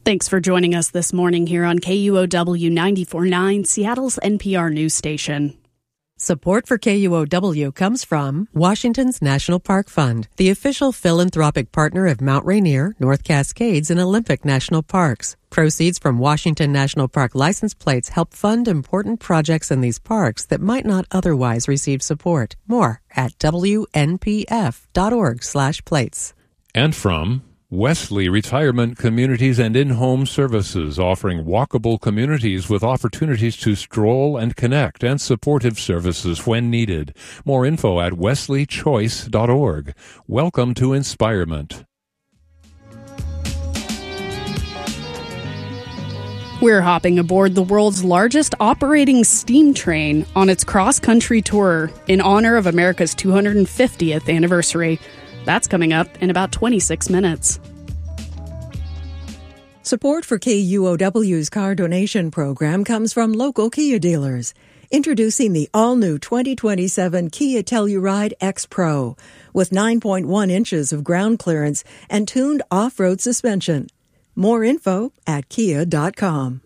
Thanks for joining us this morning here on KUOW 94.9, Seattle's NPR news station. Support for KUOW comes from Washington's National Park Fund, the official philanthropic partner of Mount Rainier, North Cascades, and Olympic National Parks. Proceeds from Washington National Park license plates help fund important projects in these parks that might not otherwise receive support. More at WNPF.org/plates. And from Wesley Retirement Communities and In-Home Services, offering walkable communities with opportunities to stroll and connect and supportive services when needed. More info at wesleychoice.org. Welcome to Inspirement. We're hopping aboard the world's largest operating steam train on its cross-country tour in honor of America's 250th anniversary. That's coming up in about 26 minutes. Support for KUOW's car donation program comes from local Kia dealers. Introducing the all-new 2027 Kia Telluride X Pro with 9.1 inches of ground clearance and tuned off-road suspension. More info at kia.com.